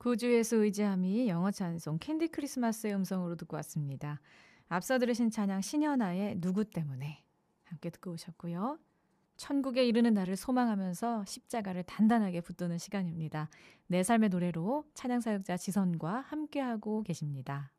구주 예수 의지함이 영어 찬송 캔디 크리스마스의 음성으로 듣고 왔습니다. 앞서 들으신 찬양 신현아의 누구 때문에 함께 듣고 오셨고요. 천국에 이르는 날을 소망하면서 십자가를 단단하게 붙드는 시간입니다. 내 삶의 노래로 찬양 사역자 지선과 함께하고 계십니다.